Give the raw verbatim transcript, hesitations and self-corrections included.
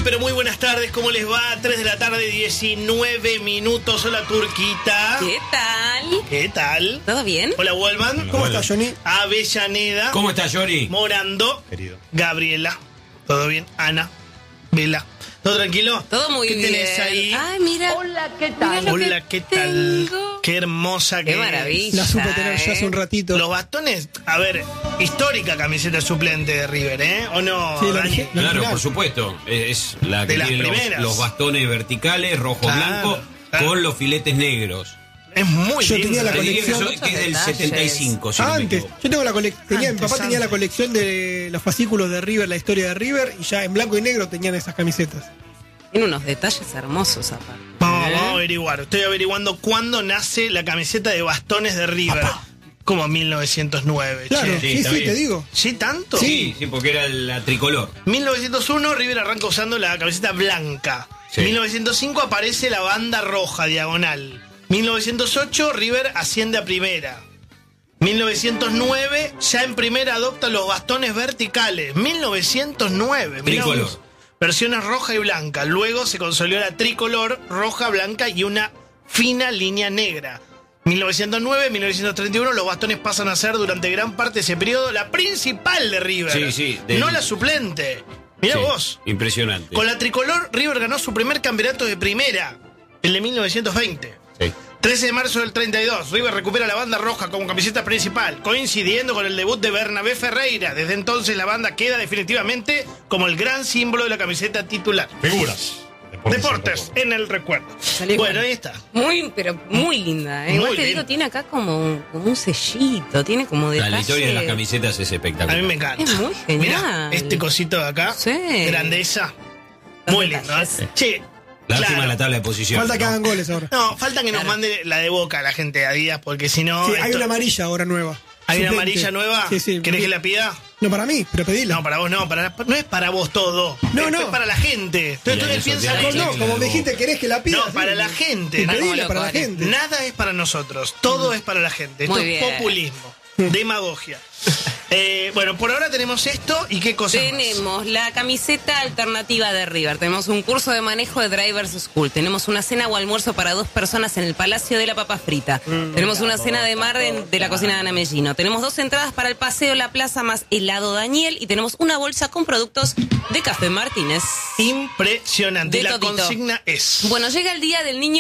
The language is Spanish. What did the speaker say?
pero muy buenas tardes, ¿cómo les va? tres de la tarde, diecinueve minutos. Hola, Turquita. ¿Qué tal? ¿Qué tal? ¿Todo bien? Hola, Wolman. ¿Cómo estás, Johnny? Avellaneda. ¿Cómo estás, Johnny? Morando. Querido. Gabriela. ¿Todo bien? Ana. Vela. ¿Todo tranquilo? Todo muy ¿Qué bien. ¿Qué tenés ahí? Ay, mira. Hola, ¿qué tal? Mira lo Hola, que ¿qué tal? tengo. Qué hermosa que Qué maravilla. es. La supe tener ya ¿eh? hace un ratito. Los bastones, a ver, histórica camiseta suplente de River, ¿eh? ¿O no, Sí, la Dani? dije. La Claro, original. por supuesto. Es la que De las tiene los, primeras. los bastones verticales, rojo-blanco, Claro, claro. con los filetes negros. Es muy Yo linda. tenía la Te diría que, colección- soy- que es del Muchos setenta y cinco, si Ah, no me antes, equivoco. yo tengo la colección. Mi Antes, papá tenía la antes. colección de los fascículos de River, la historia de River, y ya en blanco y negro tenían esas camisetas. Tiene unos detalles hermosos aparte. Vamos, ¿Eh? vamos a averiguar. Estoy averiguando cuándo nace la camiseta de bastones de River. Como mil novecientos nueve. Claro, che. Sí, sí, sí, está bien. te digo. ¿Sí, tanto? Sí, sí, porque era la tricolor. mil novecientos uno, River arranca usando la camiseta blanca. Sí. mil novecientos cinco aparece la banda roja, diagonal. mil novecientos ocho, River asciende a primera. mil novecientos nueve, ya en primera adopta los bastones verticales. mil novecientos nueve. mirá Tricolor. vos. Versiones roja y blanca. Luego se consolidó la tricolor, roja, blanca y una fina línea negra. mil novecientos nueve, mil novecientos treinta y uno, los bastones pasan a ser durante gran parte de ese periodo la principal de River. Sí, sí, del- No la suplente. Mirá Sí, vos. Impresionante. Con la tricolor, River ganó su primer campeonato de primera, el de mil novecientos veinte. Sí. trece de marzo del treinta y dos, River recupera la banda roja como camiseta principal, coincidiendo con el debut de Bernabé Ferreira. Desde entonces la banda queda definitivamente como el gran símbolo de la camiseta titular. Figuras. Deportes en el recuerdo. Salió Bueno, igual. ahí está. Muy, pero muy linda. ¿eh? Muy Igual te linda. digo, tiene acá como un, como un sellito, tiene como La, detalles. la historia de las camisetas es A espectacular. mí me encanta. Es muy genial. Mirá, este cosito de acá, Sí. grandeza. Los Muy lindo, ¿eh? detalles. Che, Lástima claro. la tabla de posiciones. Falta que ¿no? hagan goles ahora. No, falta que nos Claro. mande la de Boca la gente de Adidas, porque si no... Sí, esto- hay una amarilla ahora nueva. ¿Hay una Suplente. amarilla nueva? Sí, sí. ¿Querés que la pida? No para mí, pero pedila. No, para vos no, para, no es para vos todo. No, Esto no. es para la gente. Entonces Ya, tú eso, piensas ya, que- No, ya, no, ya, como ya, me ya. dijiste, querés que la pida. No, sí. para la gente. Sí, Está como pedila para la loco, gente. Nada es para nosotros, todo es para la gente. Esto Muy es bien. populismo, demagogia. Eh, bueno, por ahora tenemos esto y qué cosas más. Tenemos la camiseta alternativa de River, tenemos un curso de manejo de Drivers School, tenemos una cena o almuerzo para dos personas en el Palacio de la Papa Frita, tenemos una cena de mar en- de la cocina de Ana Mellino, tenemos dos entradas para el paseo La Plaza más helado Daniel y tenemos una bolsa con productos de Café Martínez. Impresionante. De La todito. consigna es... Bueno, llega el día del niño